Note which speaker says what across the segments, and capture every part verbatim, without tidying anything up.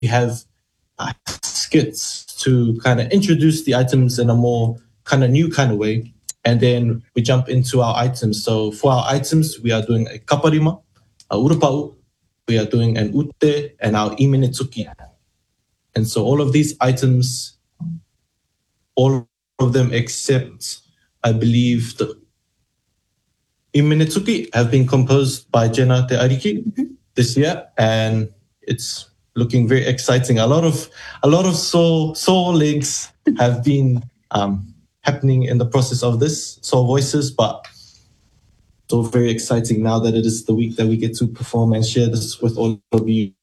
Speaker 1: have uh, skits to kind of introduce the items in a more kind of new kind of way. And then we jump into our items. So for our items, we are doing a kaparima, a urupau, we are doing an ute, and our iminetsuki. And so all of these items, all of them except, I believe, the iminetsuki have been composed by Jenna Te Ariki mm-hmm. this year, and it's looking very exciting. A lot of a lot of soul soul links have been um, happening in the process of this, soul voices, but it's all very exciting now that it is the week that we get to perform and share this with all of you.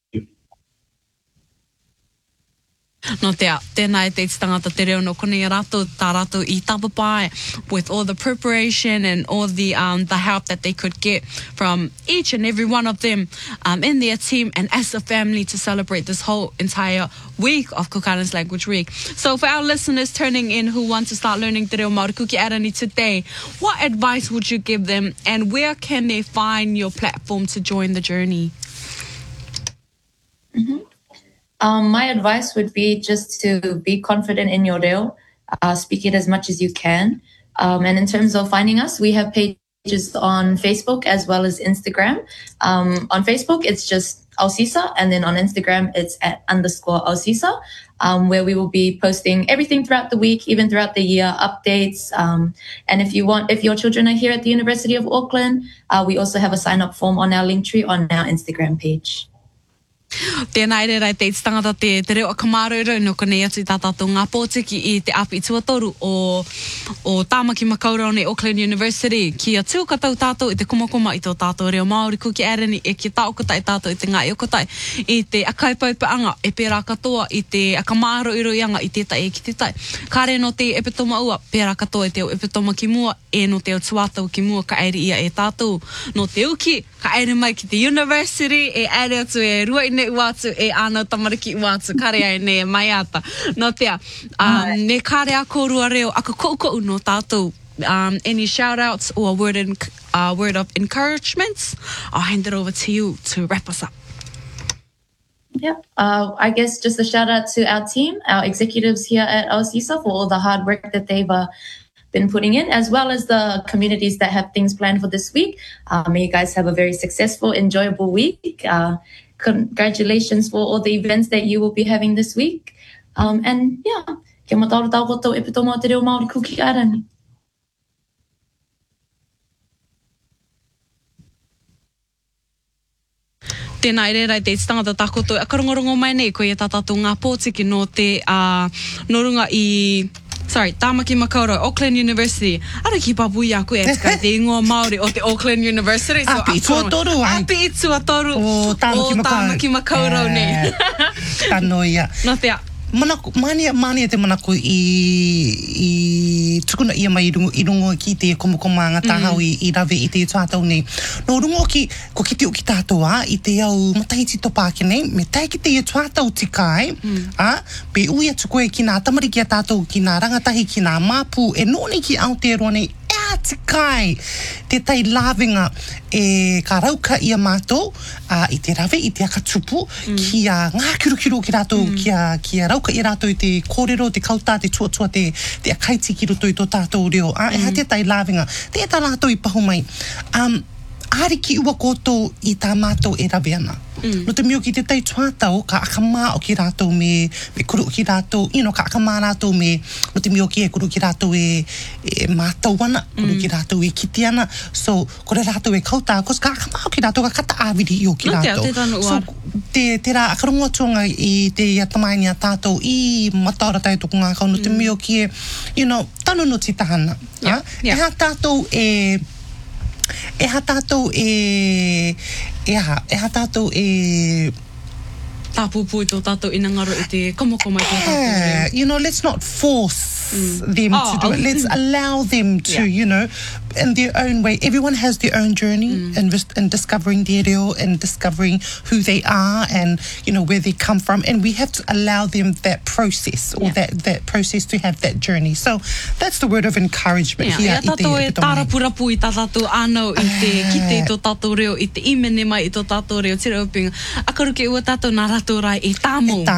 Speaker 2: No te a, tēnā e te tangata te reo no konei rātou, tā rātou I tapapai with all the preparation and all the um, the help that they could get from each and every one of them um, in their team and as a family to celebrate this whole entire week of Kukana's Language Week. So for our listeners turning in who want to start learning te reo Māori Kuki Arani today, what advice would you give them and where can they find your platform to join the journey?
Speaker 3: Mm-hmm. Um, my advice would be just to be confident in your reo, uh, speak it as much as you can. Um, and in terms of finding us, we have pages on Facebook as well as Instagram. Um, on Facebook, it's just Ausisa, and then on Instagram, it's at underscore Ausisa, um, where we will be posting everything throughout the week, even throughout the year, updates. Um, and if you want, if your children are here at the University of Auckland, uh, we also have a sign-up form on our Linktree on our Instagram page.
Speaker 2: Tēnā ere rai te tangata te, te reo a kamaruru no konei atu I tā tātou ngā pōtiki I te api tuatoru o, o Tāmaki Makaurau nei Auckland University. Kia tūka tau tātou I te kumakuma I tō tātou reo Māori Kuki Arani e ki taokotai tātou I te ngā iokotai I te akaipaupaanga e pērā katoa I te akamaruru-ianga I tētai e ki tētai. Kāre no te epitoma ua, pērā katoa I te epitoma ki mua e no te tuatau ki mua ka aere ia e tātou. No te uki, ka aere mai ki te university e aere atu e rua I ne uatu e ānau tamariki uatu kare ai ne mai ata. No tea, um, ne kare a kōrua reo, aka koukou no tātou. Um, any shout outs or a word, in, uh, word of encouragement? I'll hand it over to you to wrap us up.
Speaker 3: Yeah, uh, I guess just a shout out to our team, our executives here at Ausisa for all the hard work that they've uh, been putting in, as well as the communities that have things planned for this week. Uh, may you guys have a very successful, enjoyable week. Uh, Congratulations for all the events that you will be having this week. Um, and yeah, kia mataura tau kotou e pito mō te reo Māori Kuki Arani.
Speaker 2: Tēnā ere rai te tangata tākoto. A karongorongo mai nei ko I tā tātou ngā pōtiki no te uh, no runga I... Sorry, Tāmaki Makaurau, Auckland University. Ara ki papui aku e tika te ingoa Māori o te Auckland University. So
Speaker 4: api tuatoru ai.
Speaker 2: Api tuatoru
Speaker 4: o
Speaker 2: Tāmaki Makaurau nei.
Speaker 4: Tano ia.
Speaker 2: No te a.
Speaker 4: Manaku, mania, mania te manaku I, I tukuna ia mai I rungo, I rungo ki te komokomanga tahau mm. I, I rave I te tātou nei. No rungo ki, ko ki te o ki tātou a, I te au matahiti topake nei, me tai ki te ia tātou tikai, mm. a, pe ui atu koe ki nā tamariki a tātou, ki nā rangatahi, ki nā māpū, e nōni ki Aotearoa nei, ea tikai, te tai lawenga e ka rauka ia mātou, a, I te rave, I te akatupu, mm. ki a ngā kirukiro ki rātou, mm. ki, a, ki a rauka I rātou I te kōrero, te kautā, te tuatua, te, te akaiti ki roto I tō tātou reo. A, e ha te tai lawenga, te e tā rātou I pahu mai. Um, Ari ki ua kōtou I tā mātou e rave ana. Mm. No te mio ki te tai tuatau, ka akamā o ki rātou me, me kuru o ki rātou, you know, ka akamā rātou me, no te mio ki e kuru ki rātou e, e mātou ana, kuru mm. ki rātou e kiti ana, so, kore rātou e kautā, kos ka akamā o ki rātou, ka kata āwiri I o ki rātou.
Speaker 2: No te, te tanu
Speaker 4: so, te, te rā, akarongo atunga I te iatamaini a tātou, I mataora tai tuku ngā kau, no te mio ki e, you know, tanu no ti tahana.
Speaker 2: Yeah, yeah.
Speaker 4: E ha tātou e, e ha tātou e, e ha, e ha tātou e...
Speaker 2: Tāpūpū I tō tātou inangaro I te komokoma I tō tātou.
Speaker 4: Yeah, you know, let's not force them
Speaker 2: Oh,
Speaker 4: to do it. Let's allow them to,
Speaker 2: Yeah.
Speaker 4: you know, in their own way. Everyone has their own journey in, vis- in discovering their reo and discovering who they are and, you know, where they come from. And we have to allow them that process or
Speaker 2: Yeah.
Speaker 4: that, that process to have that journey. So that's the word of encouragement
Speaker 2: Yeah,
Speaker 4: here.
Speaker 2: ia
Speaker 4: i te
Speaker 2: tātou e
Speaker 4: Ripitone.
Speaker 2: tarapurapu i tā tātou anau i te
Speaker 4: Ah.
Speaker 2: kite i tō tātou reo, i te imene mai i tō tātou reo, tira upinga. Akaruke ua tātou nā rātou rai e tāmou.
Speaker 4: E